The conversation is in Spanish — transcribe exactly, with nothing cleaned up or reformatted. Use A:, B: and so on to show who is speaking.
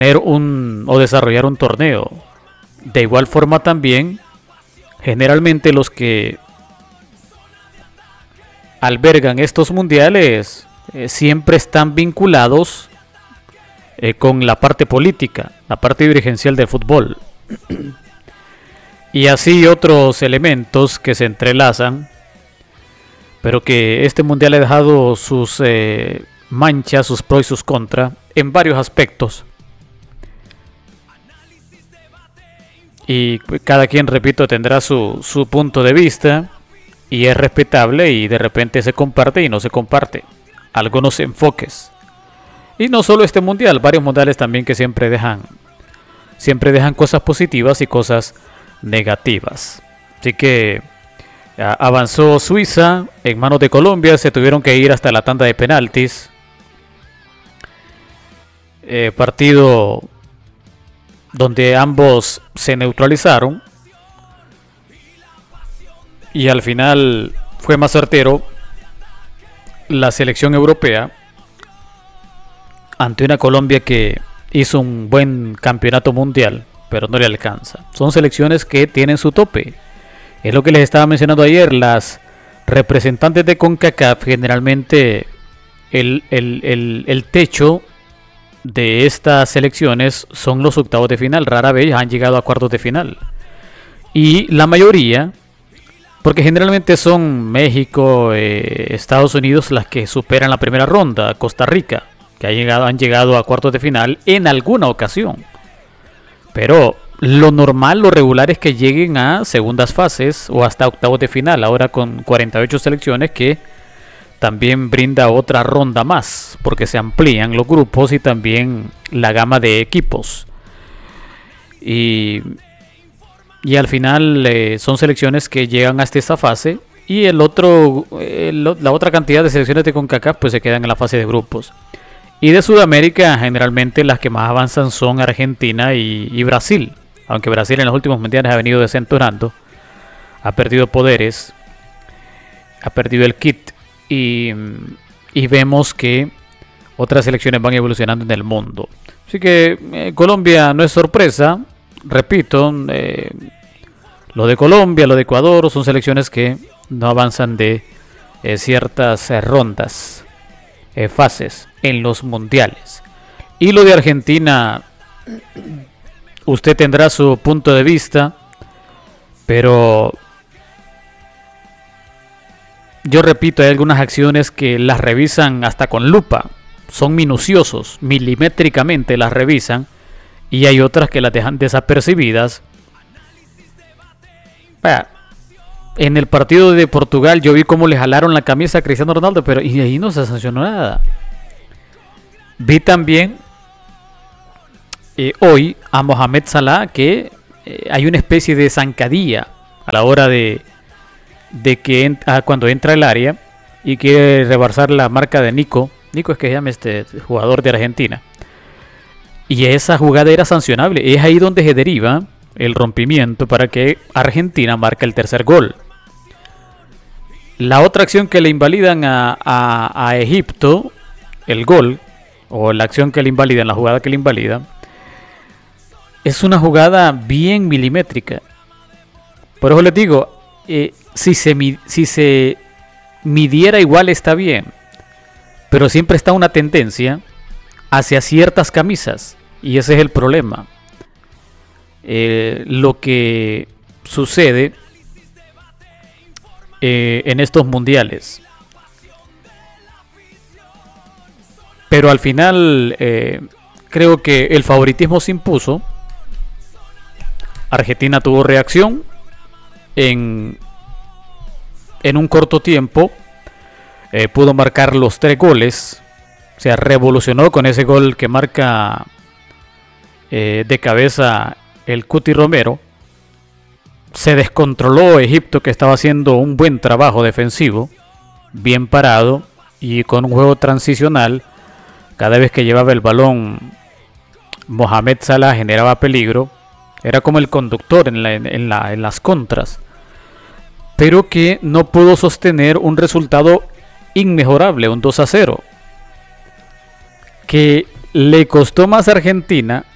A: tener un o desarrollar un torneo. De igual forma también, generalmente los que albergan estos mundiales eh, siempre están vinculados eh, con la parte política, la parte dirigencial del fútbol. Y así otros elementos que se entrelazan, pero que este mundial ha dejado sus eh, manchas, sus pros y sus contras en varios aspectos. Y cada quien, repito, tendrá su, su punto de vista y es respetable, y de repente se comparte y no se comparte algunos enfoques. Y no solo este mundial, varios mundiales también que siempre dejan siempre dejan cosas positivas y cosas negativas. Así que ya, avanzó Suiza en manos de Colombia, se tuvieron que ir hasta la tanda de penaltis. Eh, partido donde ambos se neutralizaron y al final fue más certero la selección europea ante una Colombia que hizo un buen campeonato mundial, pero no le alcanza. Son selecciones que tienen su tope. Es lo que les estaba mencionando ayer. Las representantes de CONCACAF, generalmente el, el, el, el techo de estas selecciones son los octavos de final. Rara vez han llegado a cuartos de final. Y la mayoría, porque generalmente son México, eh, Estados Unidos las que superan la primera ronda, Costa Rica, que han llegado, han llegado a cuartos de final en alguna ocasión. Pero lo normal, lo regular es que lleguen a segundas fases o hasta octavos de final. Ahora con cuarenta y ocho selecciones, que también brinda otra ronda más, porque se amplían los grupos y también la gama de equipos. Y, y al final eh, son selecciones que llegan hasta esta fase, y el otro, el, la otra cantidad de selecciones de CONCACAF pues se quedan en la fase de grupos. Y de Sudamérica, generalmente las que más avanzan son Argentina y, y Brasil. Aunque Brasil en los últimos mundiales ha venido desentonando, ha perdido poderes, ha perdido el kit. Y, y vemos que otras selecciones van evolucionando en el mundo. Así que eh, Colombia no es sorpresa. Repito, eh, lo de Colombia, lo de Ecuador son selecciones que no avanzan de eh, ciertas eh, rondas, eh, fases en los mundiales. Y lo de Argentina, usted tendrá su punto de vista, pero yo repito, hay algunas acciones que las revisan hasta con lupa, son minuciosos, milimétricamente las revisan, y hay otras que las dejan desapercibidas. Vaya, en el partido de Portugal yo vi cómo le jalaron la camisa a Cristiano Ronaldo, pero y ahí no se sancionó nada. Vi también eh, hoy a Mohamed Salah que eh, hay una especie de zancadilla a la hora de de que en, ah, cuando entra al área y quiere rebasar la marca de Nico. Nico es que se llama este jugador de Argentina. Y esa jugada era sancionable. Es ahí donde se deriva el rompimiento para que Argentina marque el tercer gol. La otra acción que le invalidan a, a, a Egipto, el gol, o la acción que le invalidan, la jugada que le invalida, es una jugada bien milimétrica. Por eso les digo, eh, si, se, si se midiera igual está bien, pero siempre está una tendencia hacia ciertas camisas, y ese es el problema. Eh, lo que sucede eh, en estos mundiales. Pero al final eh, creo que el favoritismo se impuso. Argentina tuvo reacción en, en un corto tiempo. Eh, pudo marcar los tres goles. O sea, revolucionó con ese gol que marca eh, de cabeza el Cuti Romero. Se descontroló Egipto, que estaba haciendo un buen trabajo defensivo, bien parado y con un juego transicional. Cada vez que llevaba el balón, Mohamed Salah generaba peligro. Era como el conductor en, la, en, la, en las contras. Pero que no pudo sostener un resultado inmejorable, un dos a cero. Que le costó más a Argentina